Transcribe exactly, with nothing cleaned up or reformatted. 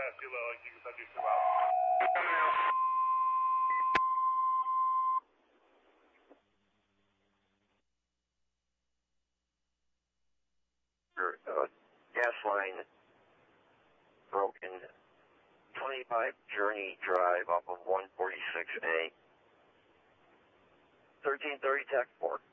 too low, like you can touch too loud. Coming out. Your uh, gas line broken. twenty-five Journey Drive off of one forty-six A. thirteen thirty Tech four.